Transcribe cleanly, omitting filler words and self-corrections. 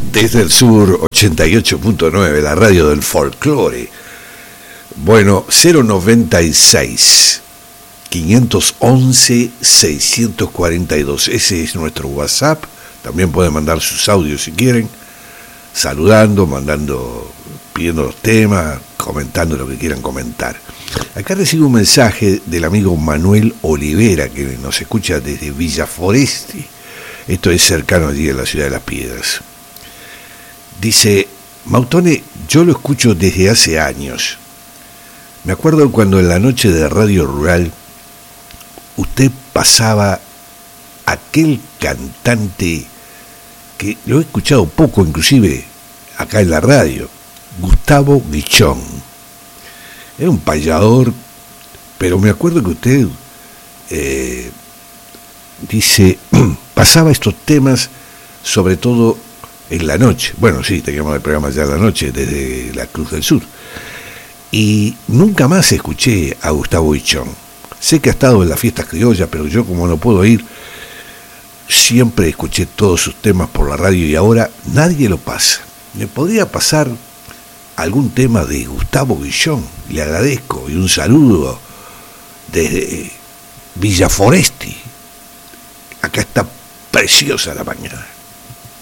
Desde el sur 88.9, la radio del folclore. Bueno, 096 511 642. Ese es nuestro WhatsApp. También pueden mandar sus audios si quieren, saludando, mandando, pidiendo los temas, comentando lo que quieran comentar. Acá recibo un mensaje del amigo Manuel Olivera, que nos escucha desde Villa Foresti. Esto es cercano allí en la ciudad de Las Piedras. Dice: Mautone, yo lo escucho desde hace años. Me acuerdo cuando en la noche de Radio Rural usted pasaba aquel cantante que lo he escuchado poco, inclusive acá en la radio, Gustavo Guichón. Era un payador, pero me acuerdo que usted dice, pasaba estos temas sobre todo en la noche. Bueno, sí, teníamos el programa ya en la noche desde la Cruz del Sur. Y nunca más escuché a Gustavo Guichón. Sé que ha estado en las fiestas criollas, pero yo, como no puedo ir, siempre escuché todos sus temas por la radio y ahora nadie lo pasa. ¿Me podría pasar algún tema de Gustavo Guichón? Le agradezco, y un saludo desde Villa Foresti. Acá está preciosa la mañana.